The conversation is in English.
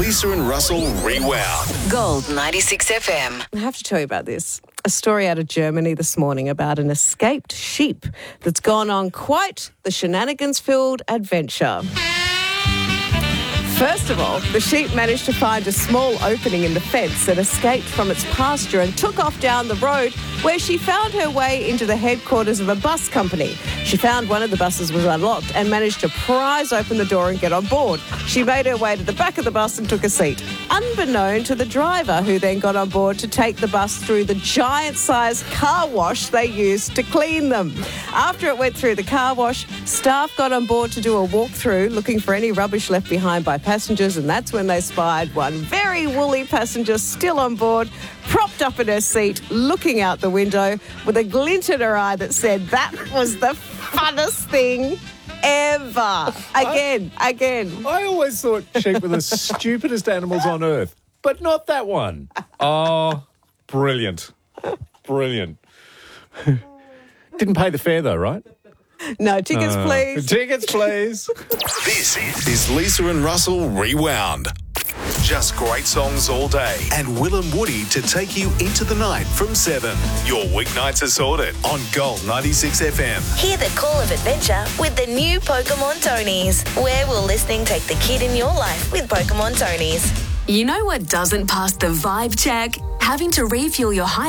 Lisa and Russell Rewound. Gold 96 FM. I have to tell you about this. A story out of Germany this morning about an escaped sheep that's gone on quite the shenanigans-filled adventure. First of all, the sheep managed to find a small opening in the fence and escaped from its pasture and took off down the road, where she found her way into the headquarters of a bus company. She found one of the buses was unlocked and managed to prise open the door and get on board. She made her way to the back of the bus and took a seat, unbeknown to the driver, who then got on board to take the bus through the giant-sized car wash they used to clean them. After it went through the car wash, staff got on board to do a walkthrough looking for any rubbish left behind by passengers, and that's when they spied one very woolly passenger still on board, propped up in her seat, looking out the window with a glint in her eye that said that was the funnest thing ever. Again. I always thought sheep were the stupidest animals on earth, but not that one. Oh, brilliant. Brilliant. Didn't pay the fare though, right? No, tickets please. Tickets, please. This is Lisa and Russell Rewound. Just great songs all day. And Will and Woody to take you into the night from 7. Your weeknights are sorted on Gold 96 FM. Hear the call of adventure with the new Pokemon Tonys. Where will listening take the kid in your life with Pokemon Tonys? You know what doesn't pass the vibe check? Having to refuel your high